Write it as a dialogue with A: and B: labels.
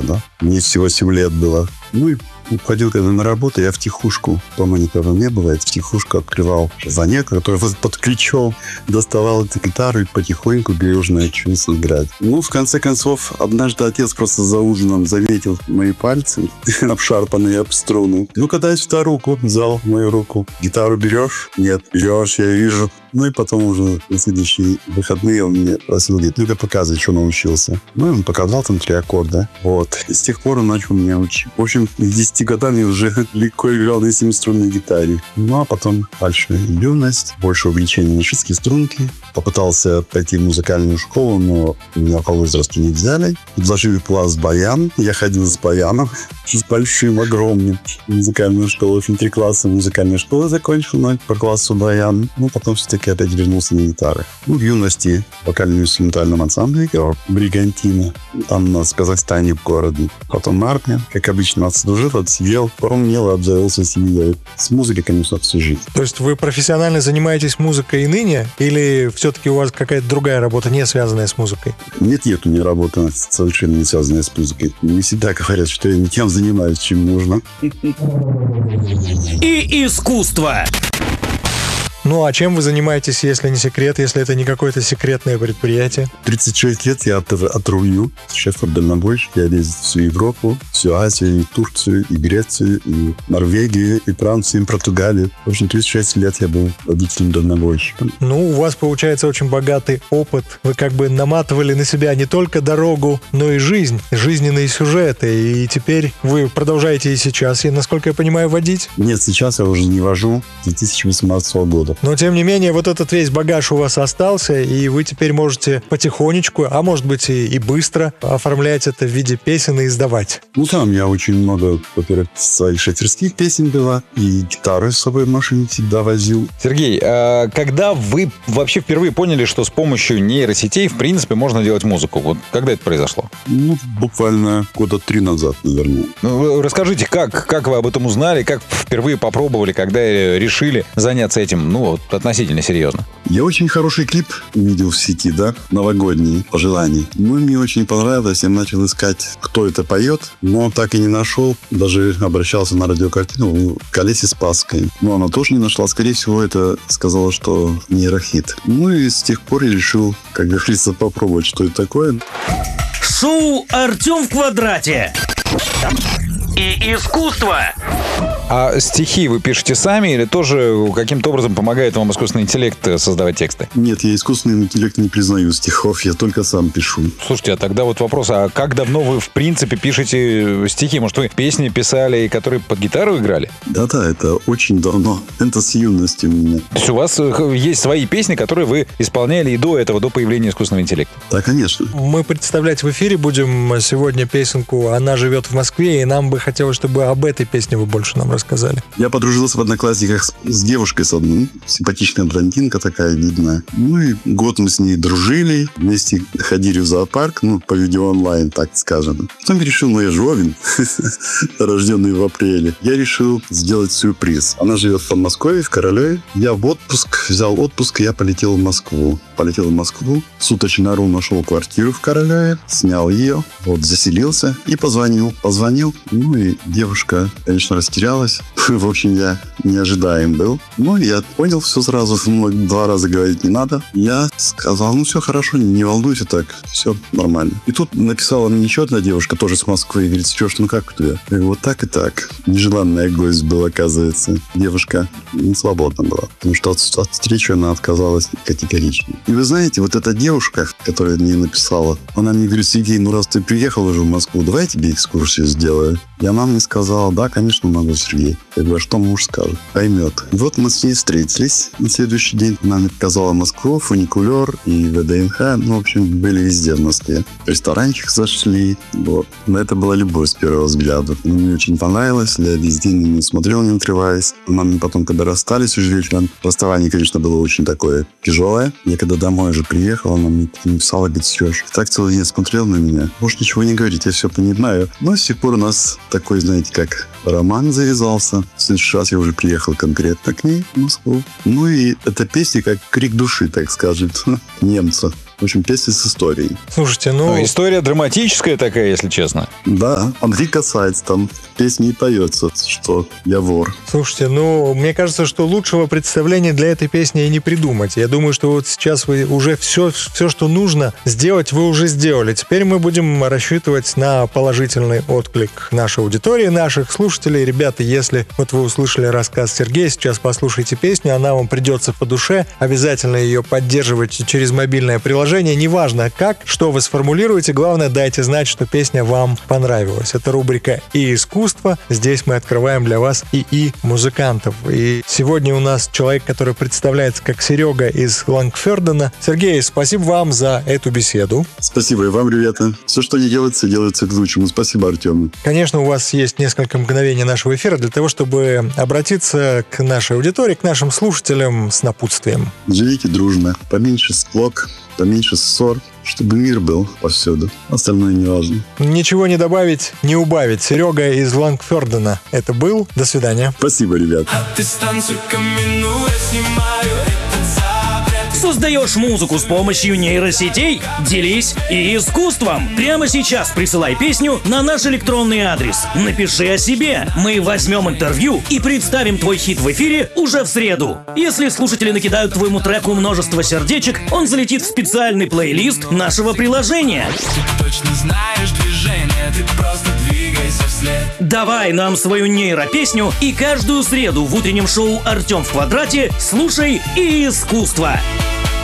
A: да. Мне всего 7 лет было. Ну и уходил когда на работу, я втихушку, дома никого не было, я втихушку открывал звонок, который под ключом, доставал эту гитару и потихоньку бережно учился играть. Ну, в конце концов, однажды отец просто за ужином заметил мои пальцы, обшарпанные об струну. Ну-ка, дай сюда руку, взял мою руку. Гитару берешь? Нет. Берешь, я вижу. Ну и потом уже на следующие выходные он мне просил, говорит, ну-ка показывай, что научился. Ну и он показал там 3 аккорда. Вот. И с тех пор он начал меня учить. В общем, к 10 годам я уже легко играл на 7-струнной гитаре. Ну а потом дальше юность, больше увлечения на шестские струнки. Попытался пойти в музыкальную школу, но меня по возрасту не взяли. Предложили класс баян. Я ходил с баяном, с большим, огромным. Музыкальную школу, 3 класса музыкальной школы закончил, но по классу баян. Ну, потом все-таки опять вернулся на гитары. Ну, в юности в вокально-инструментальном ансамбле играл Бригантина. Там у нас в Казахстане, в городе. Потом армия. Как обычно, отслужил, отсидел, поумнел, обзавелся семьей. С музыкой, конечно, всю жизнь.
B: То есть вы профессионально занимаетесь музыкой и ныне? Или все-таки у вас какая-то другая работа, не связанная с музыкой?
A: Нет, у меня работа совершенно не связанная с музыкой. Мне всегда говорят, что я не тем занимаюсь, чем нужно.
C: И искусство.
B: Ну, а чем вы занимаетесь, если не секрет, если это не какое-то секретное предприятие?
A: 36 лет я отрулю. Шеф-дальнобойщик. Я ездил всю Европу, всю Азию, и Турцию, и Грецию, и Норвегию, и Францию, и Португалию. В общем, 36 лет я был водителем-дальнобойщиком.
B: Ну, у вас получается очень богатый опыт. Вы как бы наматывали на себя не только дорогу, но и жизнь, жизненные сюжеты. И теперь вы продолжаете и сейчас, и, насколько я понимаю, водить?
A: Нет, сейчас я уже не вожу с 2018 года.
B: Но, тем не менее, вот этот весь багаж у вас остался, и вы теперь можете потихонечку, а может быть и быстро оформлять это в виде песен и издавать.
A: Ну, там я очень много, во-первых, своих шоферских песен было, и гитары с собой в машине всегда возил.
D: Сергей, а когда вы вообще впервые поняли, что с помощью нейросетей, в принципе, можно делать музыку? Вот когда это произошло?
A: Ну, буквально 3 года назад, наверное.
D: Ну, расскажите, как вы об этом узнали, как впервые попробовали, когда решили заняться этим, ну, вот, относительно серьезно?
A: Я очень хороший клип видел в сети, да, новогодний, пожеланий. Ну, мне очень понравилось, я начал искать, кто это поет, но так и не нашел. Даже обращался на радиокартину в «Колесе с Пасхой». Но она тоже не нашла. Скорее всего, это сказала, что нейрохит. Ну, и с тех пор я решил, как говорится, попробовать, что это такое.
C: Шоу «Артем в квадрате». И искусство.
D: А стихи вы пишете сами или тоже каким-то образом помогает вам искусственный интеллект создавать тексты?
A: Нет, я искусственный интеллект не признаю стихов, я только сам пишу.
D: Слушайте, а тогда вот вопрос, а как давно вы в принципе пишете стихи? Может, вы песни писали, которые под гитару играли?
A: Да-да, это очень давно. Это с юности у меня.
D: То есть у вас есть свои песни, которые вы исполняли и до этого, до появления искусственного интеллекта?
A: Да, конечно.
B: Мы представлять в эфире будем сегодня песенку «Она живет в Москве», и нам бы хотелось, чтобы об этой песне вы больше нам рассказали.
A: Я подружился в Одноклассниках с девушкой с одной. Симпатичная блондинка такая, видная. Ну и год мы с ней дружили. Вместе ходили в зоопарк. Ну, по видео онлайн, так скажем. Потом я решил, я же Овен, рожденный в апреле. Я решил сделать сюрприз. Она живет в Подмосковье, в Королеве. Я в отпуск, взял отпуск, и я полетел в Москву. Суточно нашел квартиру в Королеве. Снял ее. Вот, заселился и позвонил. Ну и девушка, конечно, растерялась. В общем, я неожидаем был. Ну, я понял все сразу. 2 раза говорить не надо. Я сказал, все хорошо, не волнуйся так. Все нормально. И тут написала мне еще одна девушка, тоже с Москвы. И говорит, Сереж, как у тебя? Я говорю, вот так и так. Нежеланная гость была, оказывается. Девушка не свободна была. Потому что от встречи она отказалась категорично. И вы знаете, вот эта девушка, которая мне написала, она мне говорит, Сергей, раз ты приехал уже в Москву, давай я тебе экскурсию сделаю. И она мне сказала, да, конечно, могу, Сергей. Я говорю, а что муж скажет? Поймет. И вот мы с ней встретились. На следующий день она мне показала Москву, фуникулер и ВДНХ. В общем, были везде в Москве. В ресторанчик зашли. Вот. Но это была любовь с первого взгляда. Мне очень понравилось. Я весь день на нее смотрел, не отрываясь. Она мне потом, когда расстались уже вечером, расставание, конечно, было очень такое тяжелое. Я когда домой уже приехал, она мне написала, говорит, Сереж, так целый день смотрел на меня. Можешь ничего не говорить, я все понимаю. Но с тех пор у нас такой, знаете, как роман завязался. В следующий раз я уже приехал конкретно к ней в Москву. Ну и эта песня как крик души, так скажем, немца. В общем, песни с историей.
B: Слушайте,
D: История драматическая такая, если честно.
A: Да, Андрей Касаец там в песне и поется, что я вор.
B: Слушайте, мне кажется, что лучшего представления для этой песни и не придумать. Я думаю, что вот сейчас вы уже все, что нужно сделать, вы уже сделали. Теперь мы будем рассчитывать на положительный отклик нашей аудитории, наших слушателей. Ребята, если вот вы услышали рассказ Сергея, сейчас послушайте песню, она вам придется по душе. Обязательно ее поддерживайте через мобильное приложение. Неважно как, что вы сформулируете, главное, дайте знать, что песня вам понравилась. Это рубрика «И искусство». Здесь мы открываем для вас и музыкантов. И сегодня у нас человек, который представляется как Серега из Лангфердена. Сергей, спасибо вам за эту беседу.
A: Спасибо и вам, ребята. Все, что не делается, делается к лучшему. Спасибо, Артем.
B: Конечно, у вас есть несколько мгновений нашего эфира для того, чтобы обратиться к нашей аудитории, к нашим слушателям с напутствием.
A: Живите дружно. Поменьше склок, поменьше ссор, чтобы мир был повсюду. Остальное не важно.
B: Ничего не добавить, не убавить. Серега из Лангфердена это был. До свидания.
A: Спасибо, ребят.
C: Создаешь музыку с помощью нейросетей? Делись и искусством. Прямо сейчас присылай песню на наш электронный адрес. Напиши о себе. Мы возьмем интервью и представим твой хит в эфире уже в среду. Если слушатели накидают твоему треку множество сердечек, он залетит в специальный плейлист нашего приложения.
E: Ты точно знаешь движение, ты просто двигайся вслед.
C: Давай нам свою нейропесню и каждую среду в утреннем шоу «Артем в квадрате» слушай и искусство.